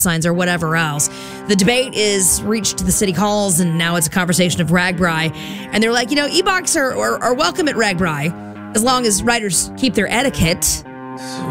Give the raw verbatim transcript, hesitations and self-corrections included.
signs or whatever else. The debate is reached the city halls, and now it's a conversation of RAGBRAI. And they're like, you know, e-bikes are, are, are welcome at RAGBRAI as long as riders keep their etiquette.